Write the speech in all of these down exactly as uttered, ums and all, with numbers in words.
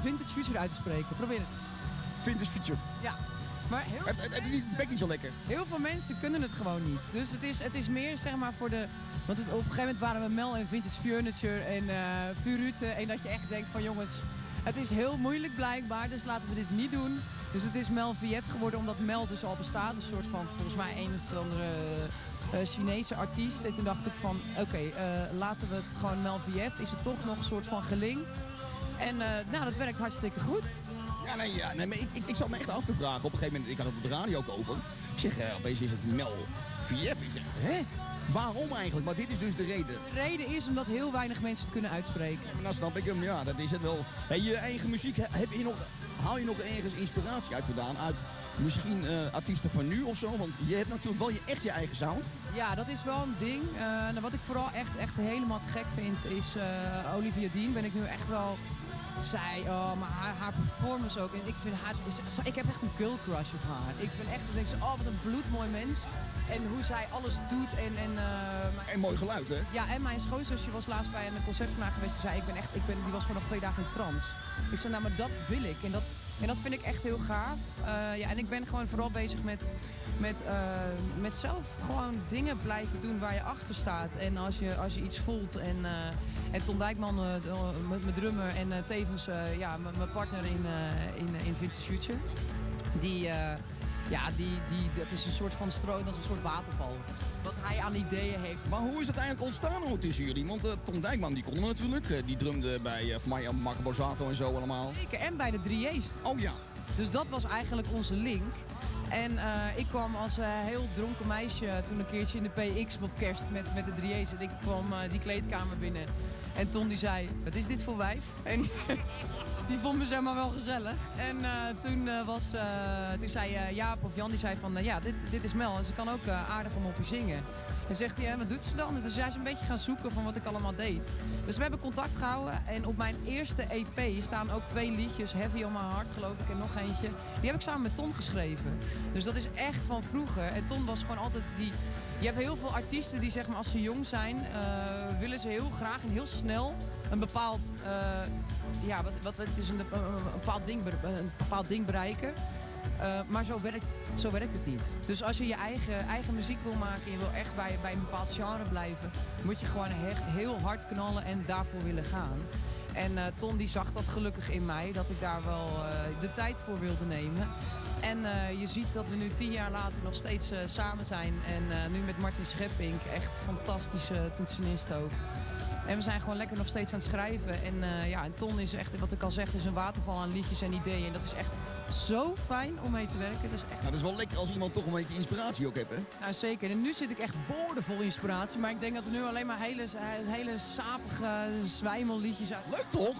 Vintage Future uit te spreken. Probeer het. Vintage Future. Ja. Maar heel, Het, het, het is het bek niet zo lekker. heel veel mensen kunnen het gewoon niet. Dus het is, het is meer zeg maar voor de... Want het, op een gegeven moment waren we Mel en Vintage Furniture en uh, Furute. En dat je echt denkt van jongens, het is heel moeilijk blijkbaar. Dus laten we dit niet doen. Dus het is Mel V F geworden omdat Mel dus al bestaat. Een soort van volgens mij een of andere uh, Chinese artiest. En toen dacht ik van oké, okay, uh, laten we het gewoon Mel V F. Is het toch nog een soort van gelinkt. En uh, nou, dat werkt hartstikke goed. Ja, nee, ja, nee maar ik, ik, ik zat me echt af te vragen. Op een gegeven moment, ik had het op de radio ook over. Ik zeg, uh, opeens is het Mel V F. Ik zeg, hè? Waarom eigenlijk? Maar dit is dus de reden. De reden is omdat heel weinig mensen het kunnen uitspreken. Ja, maar dan snap ik hem, ja, dat is het wel. Hey, je eigen muziek, heb je nog, haal je nog ergens inspiratie uit vandaan? Uit misschien uh, artiesten van nu of zo? Want je hebt natuurlijk wel je, echt je eigen sound. Ja, dat is wel een ding. Uh, nou, wat ik vooral echt, echt helemaal te gek vind is uh, Olivia Dean. Ben ik nu echt wel... Zij, oh, maar haar, haar performance ook. En ik vind haar, is, ik heb echt een girl crush op haar. Ik ben echt, ik denk zo, oh wat een bloedmooi mens. En hoe zij alles doet en... En, uh, en mooi geluid, hè? Ja, en mijn schoonzusje was laatst bij een concert van haar geweest. Die zei, ik ben echt, ik ben, die was gewoon nog twee dagen in trance. Ik zei, nou maar dat wil ik. En dat, en dat vind ik echt heel gaaf. Uh, ja, en ik ben gewoon vooral bezig met... Met, uh, met zelf gewoon dingen blijven doen waar je achter staat. En als je, als je iets voelt. En, uh, en Ton Dijkman, uh, mijn drummer en uh, tevens uh, ja, mijn partner in, uh, in, in Vintage Future. Die, uh, ja, die, die, dat is een soort van stroom, dat is een soort waterval. Wat hij aan ideeën heeft. Maar hoe is het eigenlijk ontstaan tussen jullie? Want uh, Tom Dijkman die kon er natuurlijk. Uh, die drumde bij uh, Maya Marco Borsato en zo allemaal. Zeker, en bij de drie A's. Oh ja. Dus dat was eigenlijk onze link. En uh, ik kwam als uh, heel dronken meisje toen een keertje in de P X op kerst met, met de drie A's. En ik kwam uh, die kleedkamer binnen. En Ton die zei, wat is dit voor wijf? En die vond me zeg maar wel gezellig. En uh, toen, uh, was, uh, toen zei uh, Jaap of Jan, die zei van, uh, ja, dit, dit is Mel. En ze kan ook uh, aardig om op je zingen. En zegt hij, wat doet ze dan? Dus zij is een beetje gaan zoeken van wat ik allemaal deed. Dus we hebben contact gehouden. En op mijn eerste E P staan ook twee liedjes. Heavy on my heart geloof ik en nog eentje. Die heb ik samen met Ton geschreven. Dus dat is echt van vroeger. En Ton was gewoon altijd die... Je hebt heel veel artiesten die zeg maar als ze jong zijn... Uh, willen ze heel graag en heel snel een bepaald... Uh, ja, wat, wat, het is een, een, een, bepaald ding, een bepaald ding bereiken. Uh, maar zo werkt, zo werkt het niet. Dus als je je eigen, eigen muziek wil maken en je wil echt bij, bij een bepaald genre blijven... moet je gewoon echt heel hard knallen en daarvoor willen gaan. En uh, Ton die zag dat gelukkig in mij, dat ik daar wel uh, de tijd voor wilde nemen. En uh, je ziet dat we nu tien jaar later nog steeds uh, samen zijn. En uh, nu met Martin Scheppink, echt fantastische toetsenist ook. En we zijn gewoon lekker nog steeds aan het schrijven. En uh, ja, en Ton is echt, wat ik al zeg, is een waterval aan liedjes en ideeën. En dat is echt zo fijn om mee te werken. Dat is echt... Nou, dat is wel lekker als iemand toch een beetje inspiratie ook heeft, hè? Nou, zeker. En nu zit ik echt boordevol inspiratie. Maar ik denk dat er nu alleen maar hele, hele sapige zwijmelliedjes uit... Leuk toch?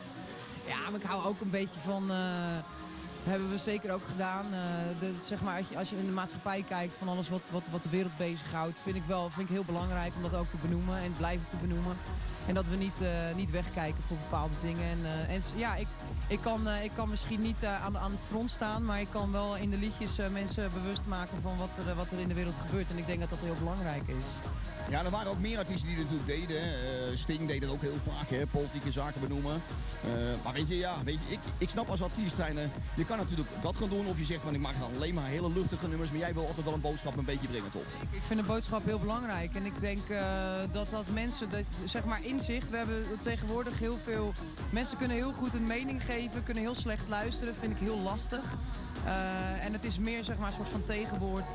Ja, maar ik hou ook een beetje van... Uh, hebben we zeker ook gedaan. Uh, de, zeg maar, als, je, als je in de maatschappij kijkt van alles wat, wat, wat de wereld bezighoudt, vind ik wel vind ik heel belangrijk om dat ook te benoemen en blijven te benoemen. En dat we niet, uh, niet wegkijken voor bepaalde dingen. En, uh, en ja, ik, ik, kan, uh, ik kan misschien niet uh, aan, aan het front staan, maar ik kan wel in de liedjes uh, mensen bewust maken van wat er, wat er in de wereld gebeurt. En ik denk dat dat heel belangrijk is. Ja, er waren ook meer artiesten die het natuurlijk deden. Uh, Sting deed dat ook heel vaak, hè? Politieke zaken benoemen. Uh, maar weet je, ja, weet je, ik, ik snap als artiest zijn, uh, je kan natuurlijk dat gaan doen of je zegt van ik maak dan alleen maar hele luchtige nummers, maar jij wil altijd wel een boodschap een beetje brengen, toch? Ik, ik vind een boodschap heel belangrijk en ik denk uh, dat dat mensen, dat, zeg maar inzicht, we hebben tegenwoordig heel veel, mensen kunnen heel goed een mening geven, kunnen heel slecht luisteren, vind ik heel lastig. Uh, en het is meer zeg maar een soort van tegenwoord,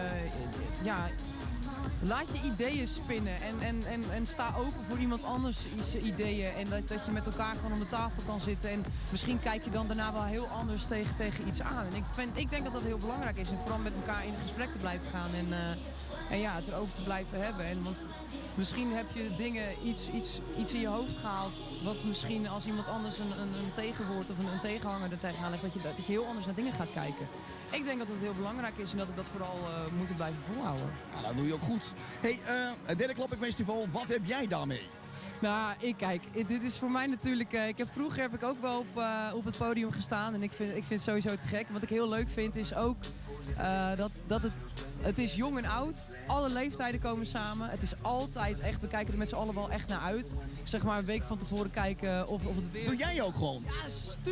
uh, ja... Laat je ideeën spinnen en, en, en, en sta open voor iemand anders ideeën. En dat, dat je met elkaar gewoon om de tafel kan zitten. En misschien kijk je dan daarna wel heel anders tegen, tegen iets aan. En ik, vind, ik denk dat dat heel belangrijk is. En vooral met elkaar in gesprek te blijven gaan. En, uh, en ja, het erover te blijven hebben. En, want misschien heb je dingen, iets, iets, iets in je hoofd gehaald. Wat misschien als iemand anders een, een, een tegenwoord of een, een tegenhanger er tegenaan legt. Dat je, dat je heel anders naar dingen gaat kijken. Ik denk dat het heel belangrijk is en dat we dat vooral uh, moeten blijven volhouden. Nou, dat doe je ook goed. Hey, uh, het derde Klapweg Festival, wat heb jij daarmee? Nou, ik kijk, dit is voor mij natuurlijk... Uh, ik heb, vroeger heb ik ook wel op, uh, op het podium gestaan en ik vind, ik vind het sowieso te gek. Wat ik heel leuk vind is ook uh, dat, dat het... Het is jong en oud. Alle leeftijden komen samen. Het is altijd echt... We kijken er met z'n allen wel echt naar uit. Zeg maar een week van tevoren kijken of, of het weer... Doe jij ook gewoon? Ja,